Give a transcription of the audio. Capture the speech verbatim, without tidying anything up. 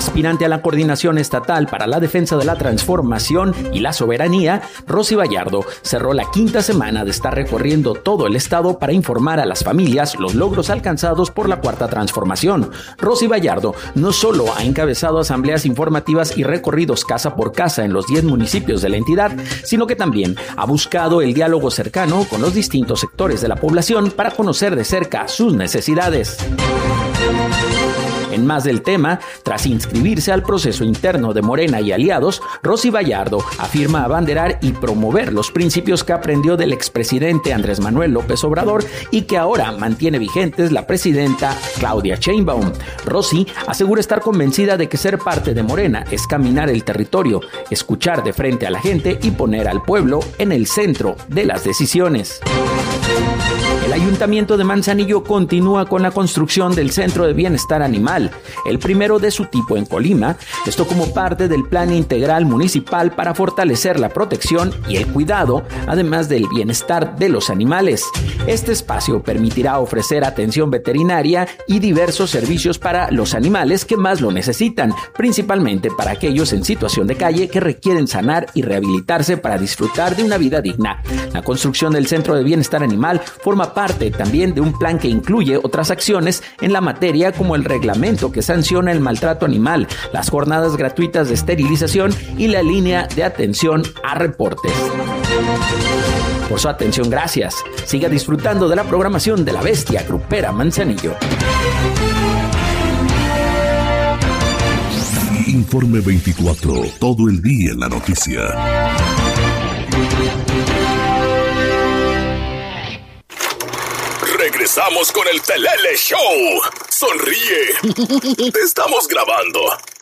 aspirante a la Coordinación Estatal para la Defensa de la Transformación y la Soberanía, Rosy Vallardo cerró la quinta semana de estar recorriendo todo el estado para informar a las familias los logros alcanzados por la Cuarta Transformación. Rosy Vallardo no solo ha encabezado asambleas informativas y recorridos casa por casa en los diez municipios de la entidad, sino que también ha buscado el diálogo cercano con los distintos sectores de la población para conocer de cerca sus necesidades. En más del tema, tras inscribirse al proceso interno de Morena y aliados, Rosy Vallardo afirma abanderar y promover los principios que aprendió del expresidente Andrés Manuel López Obrador y que ahora mantiene vigentes la presidenta Claudia Sheinbaum. Rosy asegura estar convencida de que ser parte de Morena es caminar el territorio, escuchar de frente a la gente y poner al pueblo en el centro de las decisiones. El Ayuntamiento de Manzanillo continúa con la construcción del Centro de Bienestar Animal, el primero de su tipo en Colima, esto como parte del Plan Integral Municipal para fortalecer la protección y el cuidado, además del bienestar de los animales. Este espacio permitirá ofrecer atención veterinaria y diversos servicios para los animales que más lo necesitan, principalmente para aquellos en situación de calle que requieren sanar y rehabilitarse para disfrutar de una vida digna. La construcción del Centro de Bienestar Animal forma parte también de un plan que incluye otras acciones en la materia como el reglamento que sanciona el maltrato animal, las jornadas gratuitas de esterilización y la línea de atención a reportes. Por su atención, gracias. Siga disfrutando de la programación de la Bestia Grupera Manzanillo. Informe veinticuatro, todo el día en la noticia. Regresamos con el Telele Show. Sonríe. Te estamos grabando.